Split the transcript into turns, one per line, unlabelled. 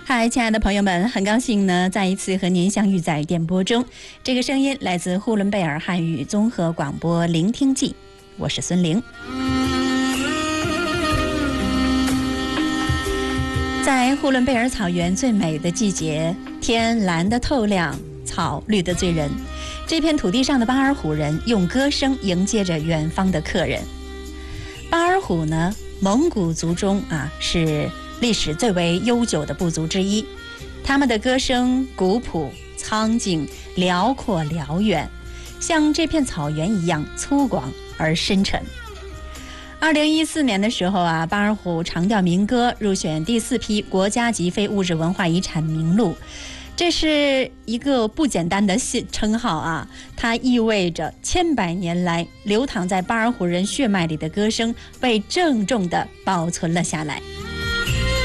嗨，亲爱的朋友们，很高兴呢，再一次和您相遇在电波中。这个声音来自呼伦贝尔汉语综合广播聆听记，我是孙玲。在呼伦贝尔草原最美的季节，天蓝得透亮，草绿得醉人。这片土地上的巴尔虎人用歌声迎接着远方的客人。巴尔虎呢，蒙古族中是历史最为悠久的部族之一，他们的歌声古朴、苍劲、辽阔、辽远，像这片草原一样粗犷而深沉。2014年的时候巴尔虎长调民歌入选第4批国家级非物质文化遗产名录，这是一个不简单的称号它意味着千百年来流淌在巴尔虎人血脉里的歌声被郑重地保存了下来。